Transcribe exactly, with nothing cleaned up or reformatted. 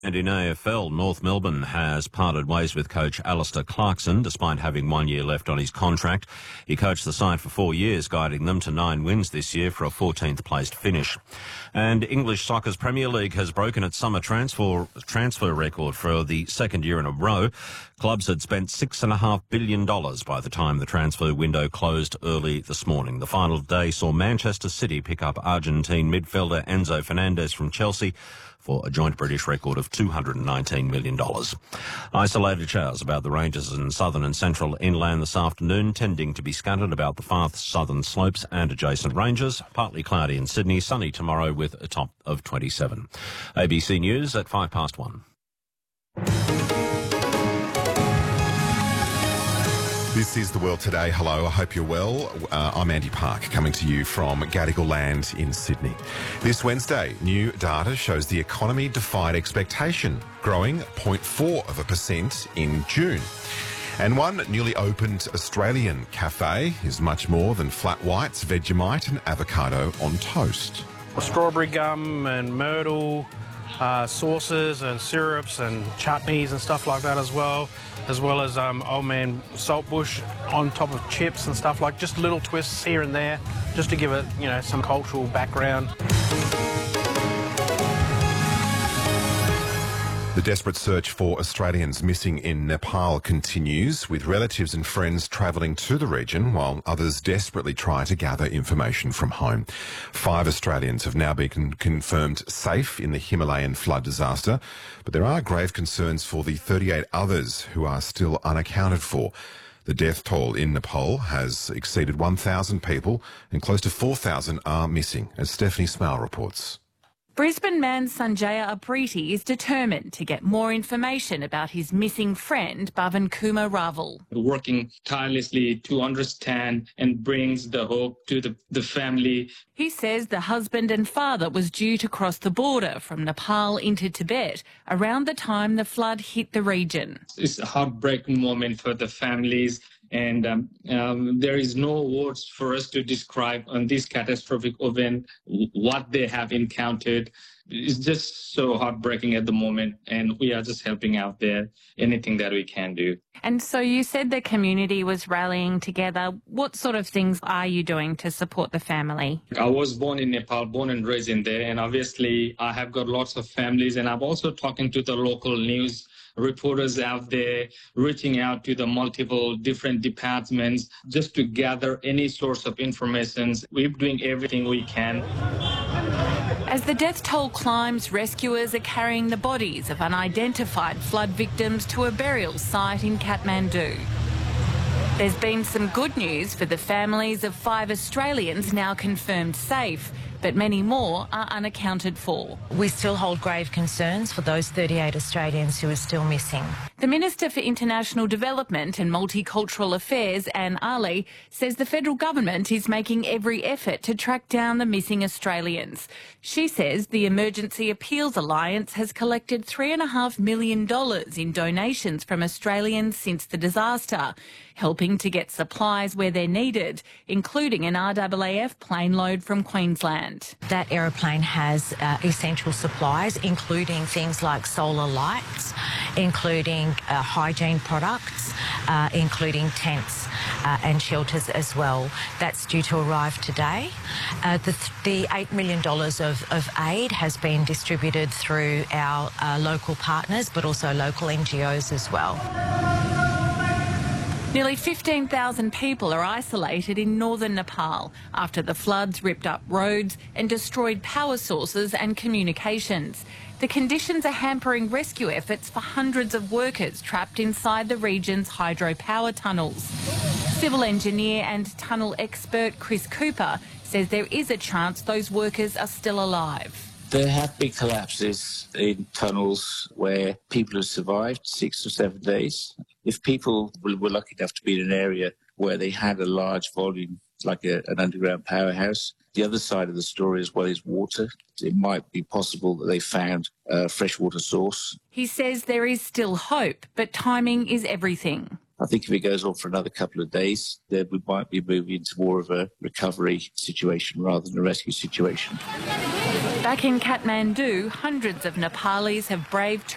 And in A F L, North Melbourne has parted ways with coach Alistair Clarkson despite having one year left on his contract. He coached the side for four years, guiding them to nine wins this year for a fourteenth placed finish. And English Soccer's Premier League has broken its summer transfer transfer record for the second year in a row. Clubs had spent six and a half billion dollars by the time the transfer window closed early this morning. The final day saw Manchester City pick up Argentine midfielder Enzo Fernandez from Chelsea for a joint British record of two hundred nineteen million dollars. Isolated showers about the ranges in southern and central inland this afternoon, tending to be scattered about the far southern slopes and adjacent ranges. Partly cloudy in Sydney, sunny tomorrow with a top of twenty-seven. A B C News at five past one. This is The World Today. Hello, I hope you're well. Uh, I'm Andy Park, coming to you from Gadigal Land in Sydney. This Wednesday, new data shows the economy defied expectation, growing zero point four of a percent in June. And one newly opened Australian cafe is much more than flat whites, Vegemite and avocado on toast. Strawberry gum and myrtle, uh, sauces and syrups and chutneys and stuff like that as well. As well as um, Old Man Saltbush on top of chips and stuff, like just little twists here and there, just to give it, you know, some cultural background. The desperate search for Australians missing in Nepal continues, with relatives and friends travelling to the region while others desperately try to gather information from home. Five Australians have now been confirmed safe in the Himalayan flood disaster, but there are grave concerns for the thirty-eight others who are still unaccounted for. The death toll in Nepal has exceeded one thousand people and close to four thousand are missing, as Stephanie Smale reports. Brisbane man Sanjaya Apriti is determined to get more information about his missing friend, Bhavan Kumar Raval. Working tirelessly to understand and brings the hope to the, the family. He says the husband and father was due to cross the border from Nepal into Tibet around the time the flood hit the region. It's a heartbreaking moment for the families. And um, um, there is no words for us to describe on this catastrophic event what they have encountered. It's just so heartbreaking at the moment, and we are just helping out there, anything that we can do. And so you said the community was rallying together. What sort of things are you doing to support the family? I was born in Nepal, born and raised in there, and obviously I have got lots of families, and I'm also talking to the local news reporters out there, reaching out to the multiple different departments just to gather any source of information. We're doing everything we can. As the death toll climbs, rescuers are carrying the bodies of unidentified flood victims to a burial site in Kathmandu. There's been some good news for the families of five Australians now confirmed safe, but many more are unaccounted for. We still hold grave concerns for those thirty-eight Australians who are still missing. The Minister for International Development and Multicultural Affairs, Anne Ali, says the federal government is making every effort to track down the missing Australians. She says the Emergency Appeals Alliance has collected three point five million dollars in donations from Australians since the disaster, helping to get supplies where they're needed, including an R A A F plane load from Queensland. That aeroplane has uh, essential supplies, including things like solar lights, including uh, hygiene products, uh, including tents uh, and shelters as well. That's due to arrive today. Uh, the, the eight million dollars of, of aid has been distributed through our uh, local partners, but also local N G Os as well. Nearly fifteen thousand people are isolated in northern Nepal after the floods ripped up roads and destroyed power sources and communications. The conditions are hampering rescue efforts for hundreds of workers trapped inside the region's hydropower tunnels. Civil engineer and tunnel expert Chris Cooper says there is a chance those workers are still alive. There have been collapses in tunnels where people have survived six or seven days. If people were lucky enough to be in an area where they had a large volume, like a, an underground powerhouse, the other side of the story as well is water. It might be possible that they found a freshwater source. He says there is still hope, but timing is everything. I think if it goes on for another couple of days, then we might be moving into more of a recovery situation rather than a rescue situation. Back in Kathmandu, hundreds of Nepalis have braved